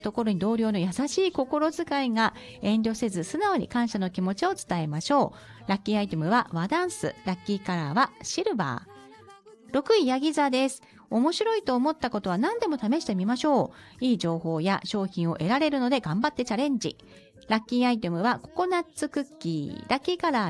ところに同僚の優しい心遣いが、遠慮せず素直に感謝の気持ちを伝えましょう。ラッキーアイテムは和ダンス。ラッキーカラーはシルバー。6位、ヤギ座です。面白いと思ったことは何でも試してみましょう。いい情報や商品を得られるので頑張ってチャレンジ。ラッキーアイテムはココナッツクッキー。ラッキーカラー